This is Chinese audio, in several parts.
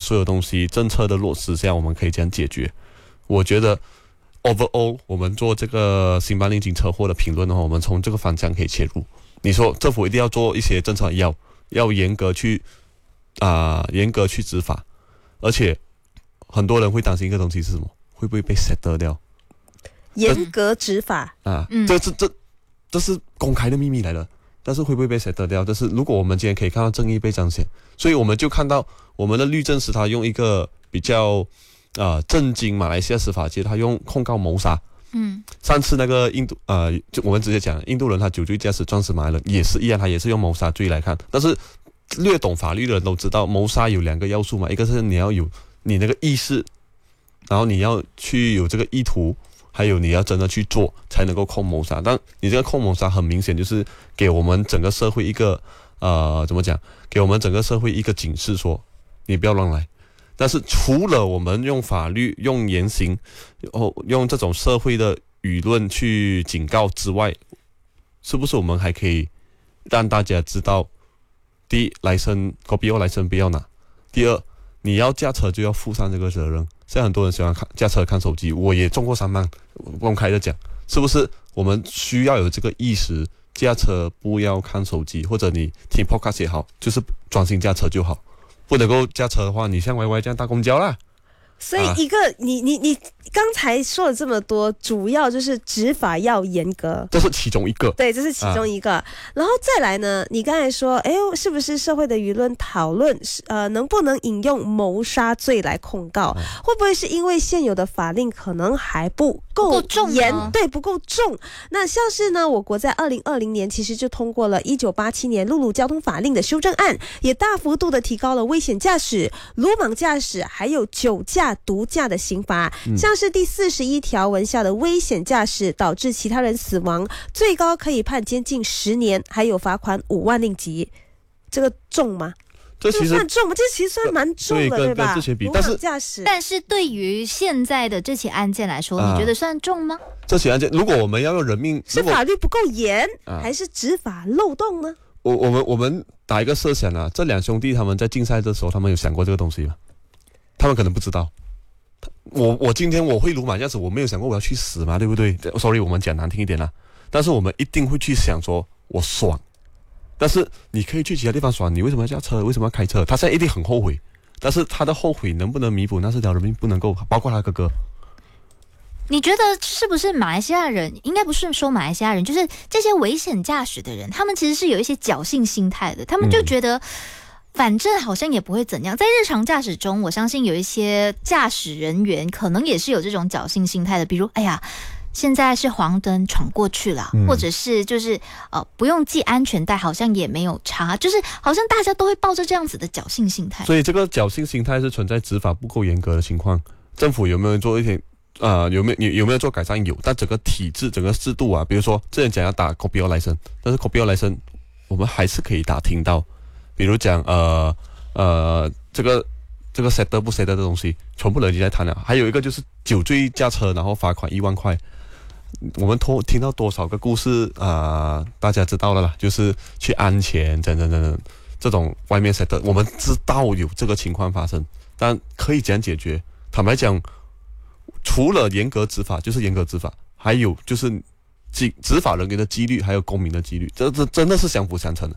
所有东西政策的落实下，我们可以这样解决。我觉得 overall 我们做这个新班令警车祸的评论的话，我们从这个方向可以切入。你说政府一定要做一些政策，要严格去执法，而且很多人会担心一个东西是什么？会不会被 set 掉？ 严格执法啊，这是公开的秘密来的，但是会不会被 set 掉？但是如果我们今天可以看到正义被彰显，所以我们就看到我们的律政司他用一个比较震惊马来西亚司法界，他用控告谋杀。上次那个就我们直接讲，印度人他酒醉驾驶撞死马来人也是一样，他也是用谋杀罪来看。但是略懂法律的人都知道，谋杀有2个要素嘛，一个是你要有你那个意识，然后你要去有这个意图，还有你要真的去做才能够控谋杀。但你这个控谋杀很明显就是给我们整个社会一个怎么讲？给我们整个社会一个警示，说你不要乱来。但是除了我们用法律、用言行、用这种社会的舆论去警告之外，是不是我们还可以让大家知道，第一，copy 来生不要拿；第二，你要驾车就要负上这个责任。现在很多人喜欢驾车看手机，我也中过3棒，公开的讲，是不是我们需要有这个意识？驾车不要看手机，或者你听 podcast 也好，就是专心驾车就好。不能够驾车的话，你像 YY 这样搭公交啦。 所以一个你刚才说了这么多，主要就是执法要严格， 这是其中一个。 对，这是其中一个。然后再来呢，你刚才说，是不是社会的舆论讨论能不能引用谋杀罪来控告？会不会是因为现有的法令可能还不够严？对，不够重。那像是呢，我国在2020年其实就通过了1987年陆路交通法令的修正案，也大幅度的提高了危险驾驶、鲁莽驾驶还有酒驾、毒驾的刑罚。像是第41条文下的危险驾驶导致其他人死亡，最高可以判监禁10年，还有罚款5万令吉。这个重吗？ 这其实算重吗？这其实算蛮重的，对吧？ 之前比， 但是对于现在的这起案件来说，你觉得算重吗？ 这起案件，如果我们要用人命， 是法律不够严，还是执法漏洞呢？ 我们打一个设想啊，这2兄弟他们在竞赛的时候，他们有想过这个东西吗？他们可能不知道。我今天我会鲁莽驾驶，我没有想过我要去死嘛，对不对 ？Sorry， 我们讲难听一点啦，但是我们一定会去想说，我爽。但是你可以去其他地方爽，你为什么要驾车？为什么要开车？他现在一定很后悔，但是他的后悔能不能弥补那是条人命不能够，包括他哥哥。 你觉得是不是马来西亚人？应该不是说马来西亚人，就是这些危险驾驶的人，他们其实是有一些侥幸心态的，他们就觉得。反正好像也不会怎样，在日常驾驶中，我相信有一些驾驶人员可能也是有这种侥幸心态的，比如，哎呀，现在是黄灯闯过去了，或者是就是不用系安全带，好像也没有差，就是好像大家都会抱着这样子的侥幸心态。 所以这个侥幸心态是存在执法不够严格的情况，政府有没有做一些有没有做改善？有，但整个体制、整个制度啊，比如说之前讲要打 copy 来生，但是 copy 来生我们还是可以打听到。比如讲这个 set 不 set 的东西，全部人已经在谈了。还有一个就是酒醉驾车，然后罚款1万块。我们听到多少个故事大家知道了啦，就是去安钱等这种外面 set， 我们知道有这个情况发生，但可以怎样解决？坦白讲，除了严格执法，就是严格执法，还有就是执法人员的纪律，还有公民的纪律，这真的是相辅相成的。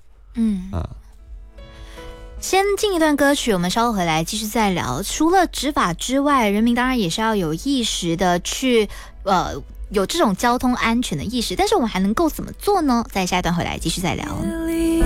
先进一段歌曲，我们稍后回来继续再聊。除了执法之外，人民当然也是要有意识的去有这种交通安全的意识，但是我们还能够怎么做呢？在下一段回来继续再聊。